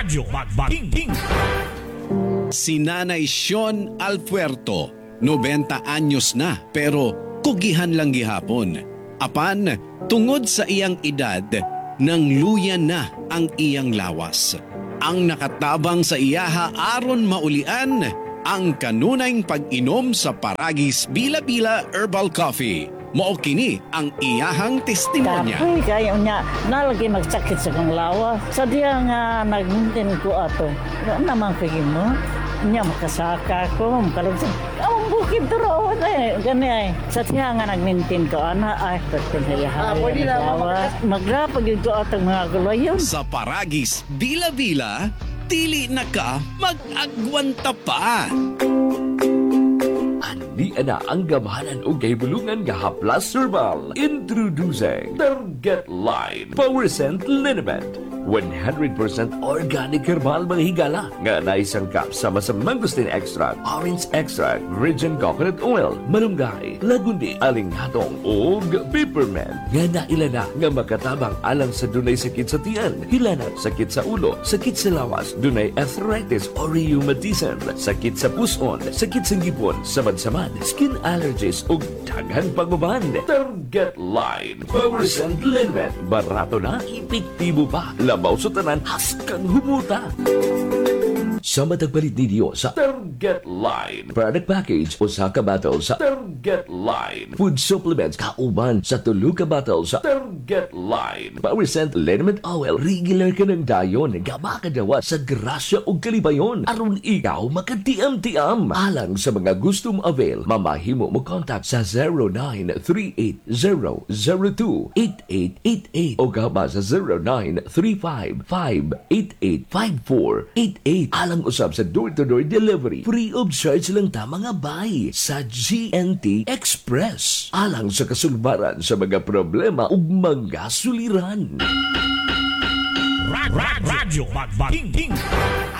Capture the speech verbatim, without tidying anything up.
Radyo Magbating. Si Nanay Sean Alpuerto, nobenta anyos na pero kugihan lang gihapon. Apan, tungod sa iyang edad, nang luya na ang iyang lawas. Ang nakatabang sa iyaha aron maulian ang kanunayng pag-inom sa Paragis Bila-Bila Herbal Coffee. Mao kini ang iyahang testimonya. Kapoy kayo niya, nalagi magsakit sa kang lawa. Sa diya nga nagmintin ko ato. Ano naman kaya mo? Niya makasaka ko, makalagsan. Ang bukid duro eh, gani ay. Sa diya nga nagmintin ko, ana ay, pagpinhayahay ang lawa. Magrapag yun ko atong mga gulayon. Sa Paragis Bila-Bila, dili na ka mag-agwanta pa. Di ana ang gamhanan o gaybulungan nga haplas herbal. Introducing Target Line Power Scent Liniment. one hundred percent organic herbal mga higala nga naisangkap sama sa mangosteen extract, orange extract, virgin coconut oil, malunggay, lagundi, alinghatong ug peppermint nga nailana nga makatabang alang sa dunay sakit sa tiyan, hilanat, sakit sa ulo, sakit sa lawas, dunay arthritis or rheumatism, sakit sa puson, sakit sa ngipon, samad-samad, skin allergies ug daghan pagbaban. Target Line Power Scent Liniment. Barato na, epektibo pa. Labaw sa tanan, haskang humuta. Sa matagpalit ninyo sa Target Line product package o sa kabatal sa Target Line food supplements kauban sa tulo ka batal sa Target Line Power Scent Liniment Oil. Regular ka ng dayon nga makadawa sa grasya o kalibayon aron ikaw makatiam-tiam. Alang sa mga gustong avail, mamahimo mo contact sa zero nine three eight zero zero two eight eight eight eight o gaba sa zero nine three five five eight eight five four eight eight. Alang usab sa door-to-door delivery. Free of charge lang ta mga bay sa G N T Express. Alang sa kasulbaran sa mga problema ug mga suliran. Radyo Magbating.